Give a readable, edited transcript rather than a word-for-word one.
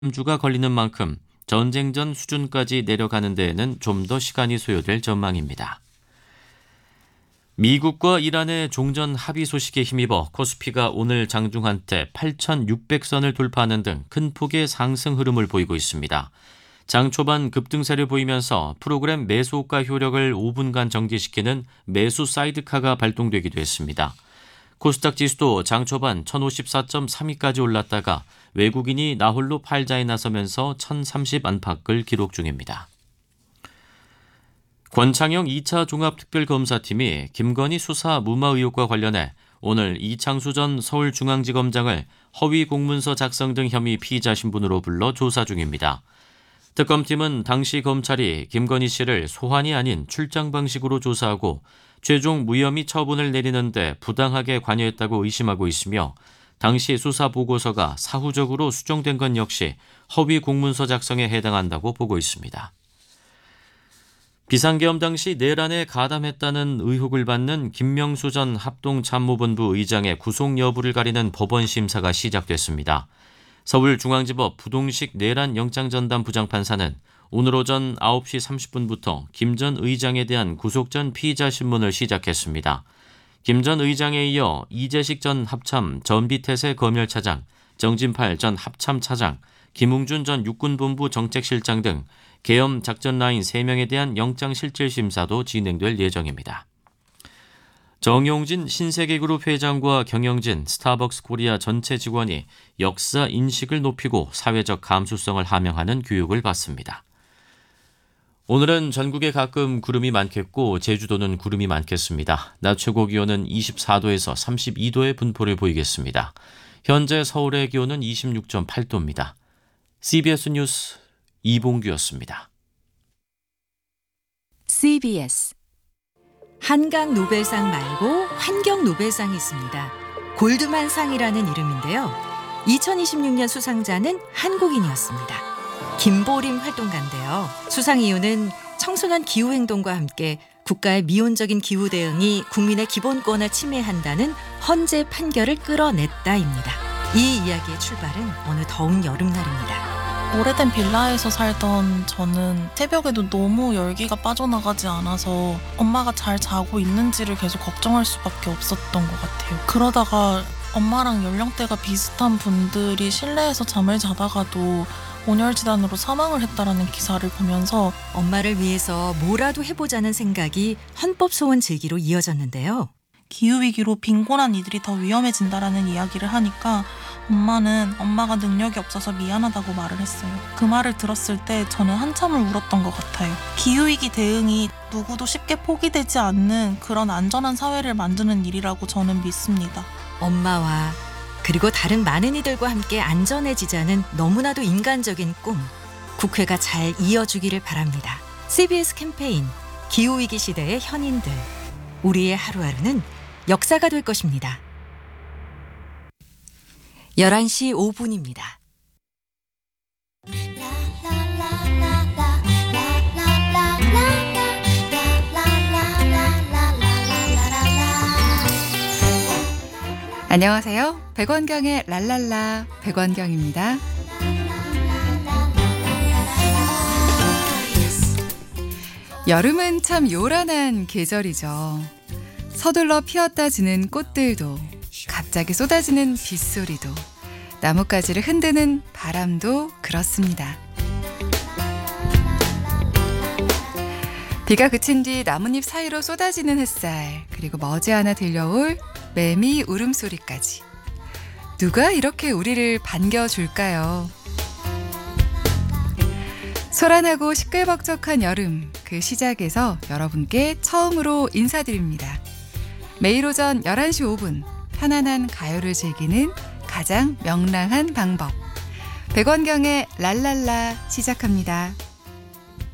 3주가 걸리는 만큼 전쟁 전 수준까지 내려가는 데에는 좀 더 시간이 소요될 전망입니다. 미국과 이란의 종전 합의 소식에 힘입어 코스피가 오늘 장중 한때 8,600선을 돌파하는 등 큰 폭의 상승 흐름을 보이고 있습니다. 장 초반 급등세를 보이면서 프로그램 매수호가 효력을 5분간 정지시키는 매수 사이드카가 발동되기도 했습니다. 코스닥 지수도 장 초반 1054.32까지 올랐다가 외국인이 나홀로 팔자에 나서면서 1030 안팎을 기록 중입니다. 권창영 2차 종합특별검사팀이 김건희 수사 무마 의혹과 관련해 오늘 이창수 전 서울중앙지검장을 허위 공문서 작성 등 혐의 피의자 신분으로 불러 조사 중입니다. 특검팀은 당시 검찰이 김건희 씨를 소환이 아닌 출장 방식으로 조사하고 최종 무혐의 처분을 내리는데 부당하게 관여했다고 의심하고 있으며 당시 수사 보고서가 사후적으로 수정된 건 역시 허위 공문서 작성에 해당한다고 보고 있습니다. 비상계엄 당시 내란에 가담했다는 의혹을 받는 김명수 전 합동참모본부 의장의 구속 여부를 가리는 법원 심사가 시작됐습니다. 서울중앙지법 부동식 내란 영장전담 부장판사는 오늘 오전 9시 30분부터 김 전 의장에 대한 구속 전 피의자 신문을 시작했습니다. 김 전 의장에 이어 이재식 전 합참 전비태세 검열차장, 정진팔 전 합참차장, 김웅준 전 육군본부 정책실장 등 계엄 작전라인 3명에 대한 영장실질심사도 진행될 예정입니다. 정용진 신세계그룹 회장과 경영진 스타벅스 코리아 전체 직원이 역사 인식을 높이고 사회적 감수성을 함양하는 교육을 받습니다. 오늘은 전국에 가끔 구름이 많겠고 제주도는 구름이 많겠습니다. 낮 최고 기온은 24도에서 32도의 분포를 보이겠습니다. 현재 서울의 기온은 26.8도입니다. CBS 뉴스 이봉규였습니다. CBS 한강 노벨상 말고 환경 노벨상이 있습니다. 골드만 상이라는 이름인데요. 2026년 수상자는 한국인이었습니다. 김보림 활동가인데요. 수상 이유는 청소년 기후행동과 함께 국가의 미온적인 기후 대응이 국민의 기본권을 침해한다는 헌재 판결을 끌어냈다입니다. 이 이야기의 출발은 어느 더운 여름날입니다. 오래된 빌라에서 살던 저는 새벽에도 너무 열기가 빠져나가지 않아서 엄마가 잘 자고 있는지를 계속 걱정할 수밖에 없었던 것 같아요. 그러다가 엄마랑 연령대가 비슷한 분들이 실내에서 잠을 자다가도 온열질환으로 사망을 했다라는 기사를 보면서 엄마를 위해서 뭐라도 해보자는 생각이 헌법소원 제기로 이어졌는데요. 기후위기로 빈곤한 이들이 더 위험해진다라는 이야기를 하니까 엄마는 엄마가 능력이 없어서 미안하다고 말을 했어요. 그 말을 들었을 때 저는 한참을 울었던 것 같아요. 기후위기 대응이 누구도 쉽게 포기되지 않는 그런 안전한 사회를 만드는 일이라고 저는 믿습니다. 엄마와 그리고 다른 많은 이들과 함께 안전해지자는 너무나도 인간적인 꿈. 국회가 잘 이어주기를 바랍니다. CBS 캠페인 기후위기 시대의 현인들. 우리의 하루하루는 역사가 될 것입니다. 11시 5분입니다. 안녕하세요. 백원경의 랄랄라 백원경입니다. 여름은 참 요란한 계절이죠. 서둘러 피었다 지는 꽃들도 갑자기 쏟아지는 빗소리도 나뭇가지를 흔드는 바람도 그렇습니다. 비가 그친 뒤 나뭇잎 사이로 쏟아지는 햇살, 그리고 머지않아 들려올 매미 울음소리까지. 누가 이렇게 우리를 반겨줄까요? 소란하고 시끌벅적한 여름, 그 시작에서 여러분께 처음으로 인사드립니다. 매일 오전 11시 5분, 편안한 가요를 즐기는 가장 명랑한 방법. 백원경의 랄랄라 시작합니다.